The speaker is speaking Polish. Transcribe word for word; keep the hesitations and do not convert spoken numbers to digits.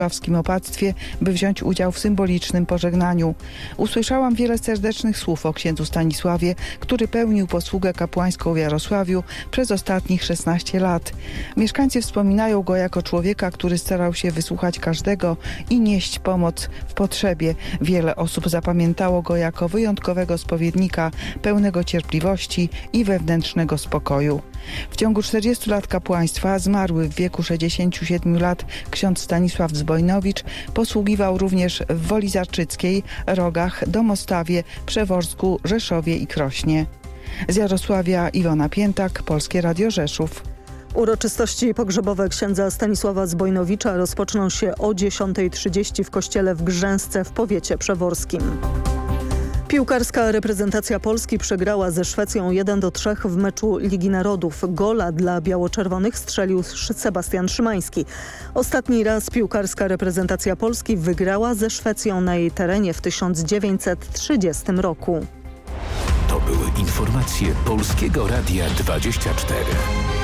w opactwie, by wziąć udział w symbolicznym pożegnaniu. Usłyszałam wiele serdecznych słów o księdzu Stanisławie, który pełnił posługę kapłańską w Jarosławiu przez ostatnich szesnaście lat. Mieszkańcy wspominają go jako człowieka, który starał się wysłuchać każdego i nieść pomoc w potrzebie. Wiele osób zapamiętało go jako wyjątkowego spowiednika, pełnego cierpliwości i wewnętrznego spokoju. W ciągu czterdziestu lat kapłaństwa zmarły w wieku sześćdziesięciu siedmiu lat ksiądz Stanisław Zbojnowicz posługiwał również w Woli Zarczyckiej, Rogach, Domostawie, Przeworsku, Rzeszowie i Krośnie. Z Jarosławia Iwona Piętak, Polskie Radio Rzeszów. Uroczystości pogrzebowe księdza Stanisława Zbojnowicza rozpoczną się o dziesiątej trzydzieści w kościele w Grzęsce w powiecie przeworskim. Piłkarska reprezentacja Polski przegrała ze Szwecją jeden do trzech w meczu Ligi Narodów. Gola dla biało-czerwonych strzelił Sebastian Szymański. Ostatni raz piłkarska reprezentacja Polski wygrała ze Szwecją na jej terenie w tysiąc dziewięćset trzydziestym roku. To były informacje Polskiego Radia dwadzieścia cztery.